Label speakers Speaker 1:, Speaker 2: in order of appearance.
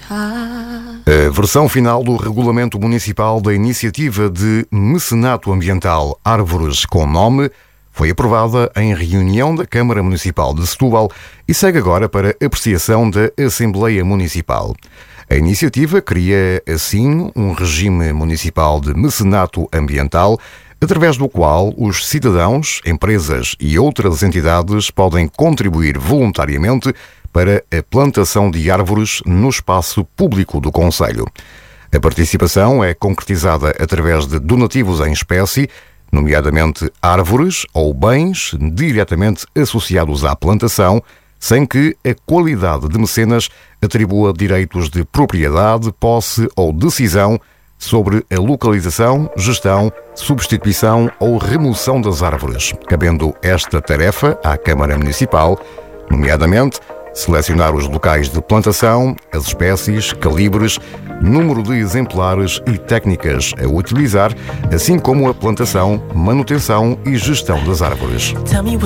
Speaker 1: A versão final do Regulamento Municipal da Iniciativa de Mecenato Ambiental Árvores com Nome foi aprovada em reunião da Câmara Municipal de Setúbal e segue agora para apreciação da Assembleia Municipal. A iniciativa cria, assim, um regime municipal de mecenato ambiental, através do qual os cidadãos, empresas e outras entidades podem contribuir voluntariamente para a plantação de árvores no espaço público do concelho. A participação é concretizada através de donativos em espécie, nomeadamente árvores ou bens diretamente associados à plantação, sem que a qualidade de mecenas atribua direitos de propriedade, posse ou decisão sobre a localização, gestão, substituição ou remoção das árvores, cabendo esta tarefa à Câmara Municipal, nomeadamente selecionar os locais de plantação, as espécies, calibres, número de exemplares e técnicas a utilizar, assim como a plantação, manutenção e gestão das árvores.